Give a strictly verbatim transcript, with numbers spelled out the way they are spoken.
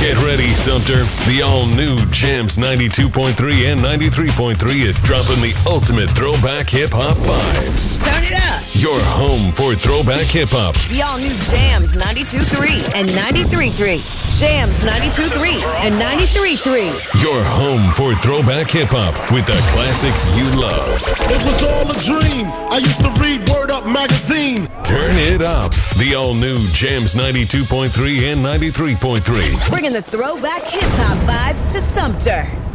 Get ready, Sumter. The all-new Jams ninety-two point three and ninety-three point three is dropping the ultimate throwback hip-hop vibes. Turn it up. Your home for throwback hip-hop. The all-new Jams ninety-two point three and ninety-three point three. Jams ninety-two point three and ninety-three point three. Your home for throwback hip-hop with the classics you love. It was all a dream. I used to read Word Up magazine. Turn it up. The all-new Jams ninety-two point three and ninety-three point three. Bringing the throwback hip-hop vibes to Sumter.